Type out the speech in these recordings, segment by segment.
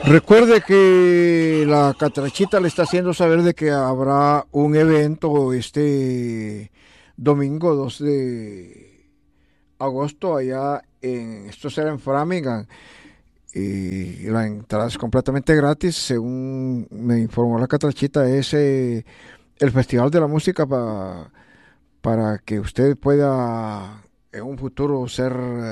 Recuerde que la Catrachita le está haciendo saber de que habrá un evento este domingo 2 de agosto allá esto será en Framingham, y la entrada es completamente gratis, según me informó la Catrachita, es el Festival de la Música para que usted pueda en un futuro ser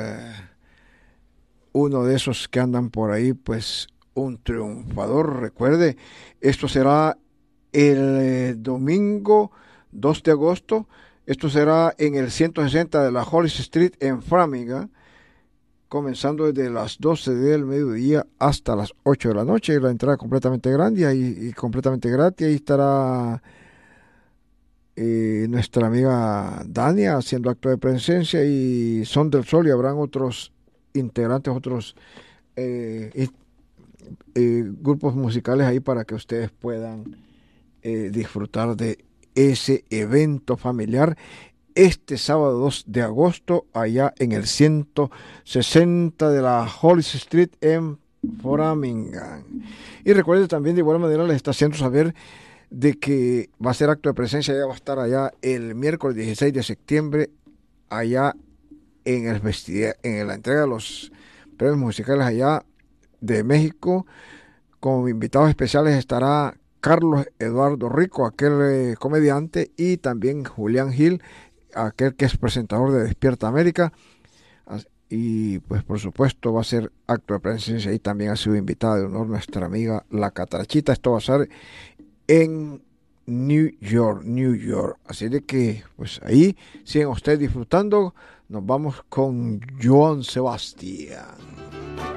uno de esos que andan por ahí, pues un triunfador. Recuerde, esto será el domingo 2 de agosto. Esto será en el 160 de la Hollis Street en Framingham, comenzando desde las 12 del mediodía hasta las 8 de la noche. La entrada completamente grande y completamente gratis. Ahí estará nuestra amiga Dania haciendo acto de presencia y Son del Sol, y habrán otros integrantes, otros eh, grupos musicales ahí para que ustedes puedan disfrutar de ese evento familiar este sábado 2 de agosto allá en el 160 de la Hollis Street en Framingham. Y recuerde también, de igual manera les está haciendo saber de que va a ser acto de presencia, ya va a estar allá el miércoles 16 de septiembre allá en la entrega de los premios musicales allá de México. Como invitados especiales estará Carlos Eduardo Rico, aquel comediante, y también Julián Gil, aquel que es presentador de Despierta América. Y pues por supuesto va a ser acto de presencia y también ha sido invitada de honor nuestra amiga La Catrachita. Esto va a ser en New York, New York. Así de que pues ahí siguen ustedes disfrutando. Nos vamos con Joan Sebastián.